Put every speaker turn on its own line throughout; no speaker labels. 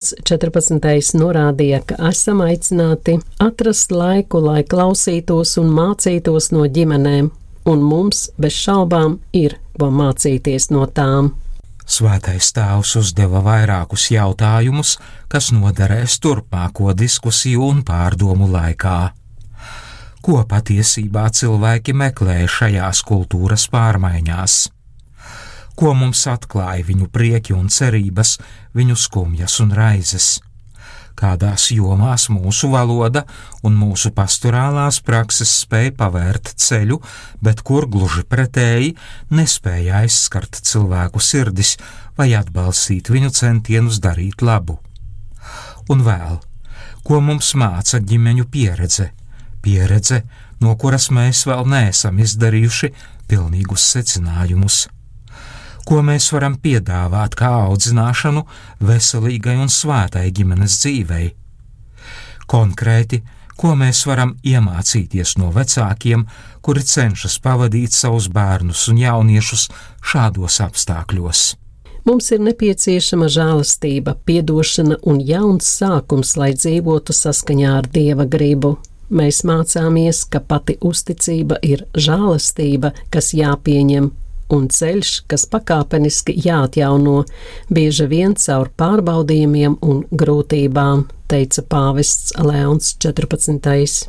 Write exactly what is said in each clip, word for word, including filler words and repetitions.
Leons četrpadsmitais norādīja, ka esam aicināti atrast laiku, lai klausītos un mācītos no ģimenēm, un mums bez šaubām ir ko mācīties no tām.
Svētais tēvs uzdeva vairākus jautājumus, kas noderēs turpmāko diskusiju un pārdomu laikā. Ko patiesībā cilvēki meklē šajās kultūras pārmaiņās? Ko mums atklāja viņu prieki un cerības, viņu skumjas un raizes? Kādās jomās mūsu valoda un mūsu pastorālās prakses spēja pavērt ceļu, bet kur gluži pretēji nespēja aizskart cilvēku sirdis vai atbalstīt viņu centienus darīt labu? Un vēl, ko mums māca ģimeņu pieredze? Pieredze, no kuras mēs vēl neesam izdarījuši pilnīgus secinājumus. Ko mēs varam piedāvāt kā audzināšanu veselīgai un svētai ģimenes dzīvei? Konkrēti, ko mēs varam iemācīties no vecākiem, kuri cenšas pavadīt savus bērnus un jauniešus šādos apstākļos?
Mums ir nepieciešama žēlastība, piedošana un jauns sākums, lai dzīvotu saskaņā ar Dieva gribu. Mēs mācāmies, ka pati uzticība ir žēlastība, kas jāpieņem, un ceļš, kas pakāpeniski jāatjauno, bieži vien caur pārbaudījumiem un grūtībām, teica pāvests Leons četrpadsmitais.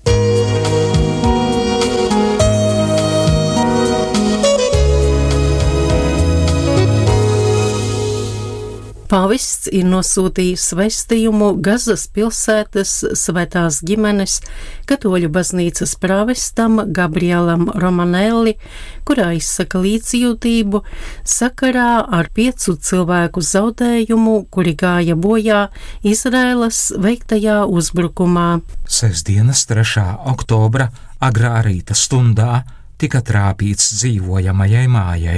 Pāvests ir nosūtījis vēstījumu Gazas pilsētas svētās ģimenes katoļu baznīcas prāvestam Gabrielam Romanelli, kurā izsaka līdzjūtību sakarā ar piecu cilvēku zaudējumu, kuri gāja bojā Izraēlas veiktajā uzbrukumā.
Sestdienas trešā oktobra agrā rīta stundā tika trāpīts dzīvojamajai mājai.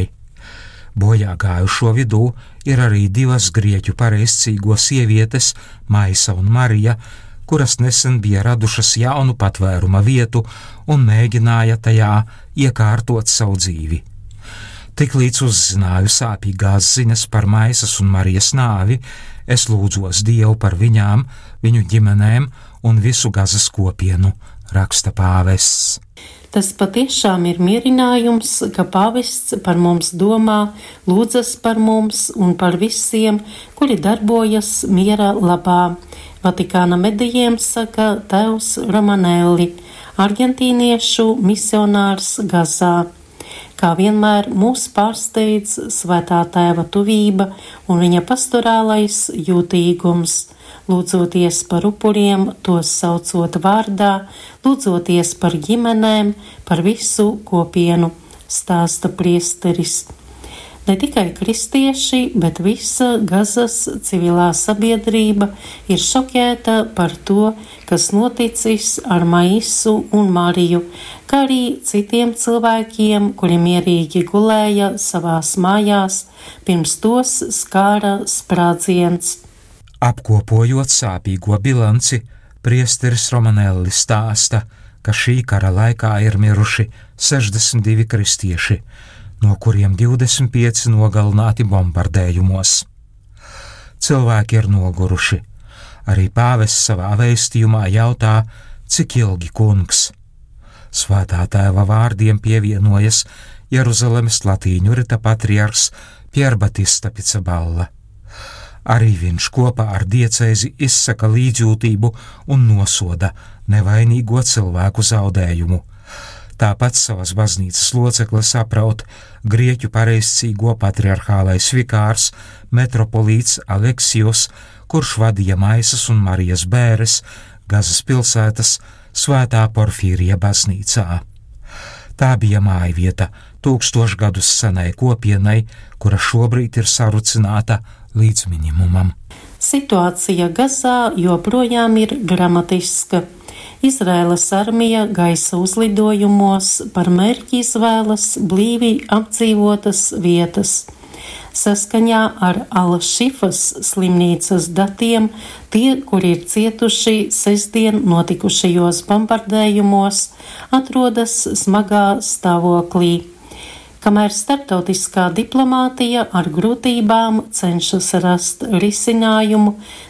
Bojā gājušo vidū ir arī divas grieķu pareizcīgo sievietes, Maisa un Marija, kuras nesen bija radušas jaunu patvēruma vietu un mēģināja tajā iekārtot savu dzīvi. Tiklīdz uzzināju sāpīgās ziņas par Maisas un Marijas nāvi, es lūdzos Dievu par viņām, viņu ģimenēm un visu Gazas kopienu, raksta pāvests.
Tas patiešām ir mierinājums, ka pāvests par mums domā, lūdzas par mums un par visiem, kuri darbojas miera labā. Vatikāna medijiem saka tēvs Romanelli, argentīniešu misionārs Gazā. Kā vienmēr mūs pārsteidz svētā tēva tuvība un viņa pastorālais jūtīgums. Lūdzoties par upuriem, tos saucot vārdā, lūdzoties par ģimenēm, par visu kopienu, stāsta priesteris. Ne tikai kristieši, bet visa Gazas civilā sabiedrība ir šokēta par to, kas noticis ar Maisu un Mariju, kā arī citiem cilvēkiem, kuri mierīgi gulēja savās mājās, pirms tos skāra sprādziens.
Apkopojot sāpīgo bilanci, priesteris Romanelli stāsta, ka šī kara laikā ir miruši sešdesmit divi kristieši, no kuriem divdesmit pieci nogalināti bombardējumos. Cilvēki ir noguruši. Arī pāvests savā vēstījumā jautā, cik ilgi, kungs. Svētā tēva vārdiem pievienojas Jeruzalemes latīņu rita patriarhs Pier Batista Pizzaballa. Arī viņš kopā ar diecēzi izsaka līdzjūtību un nosoda nevainīgo cilvēku zaudējumu. Tāpat savas baznīcas loceklis apraut grieķu pareizcīgo patriarchālais vikārs metropolīts Aleksijos, kurš vadīja Maisas un Marijas bēres Gazas pilsētas Svētā Porfīrija baznīcā. Tā bija mājvieta tūkstošu gadus senai kopienai, kura šobrīd ir sarucināta līdz minimumam.
Situācija Gazā joprojām ir dramatiska. Izraēlas armija gaisa uzlidojumos par mērķi izvēlas blīvi apdzīvotas vietas. Saskaņā ar Al-Šifas slimnīcas datiem, tie, kuri ir cietuši sestdien notikušajos bombardējumos, atrodas smagā stāvoklī. Kamēr starptautiskā diplomātija ar grūtībām cenšas rast risinājumu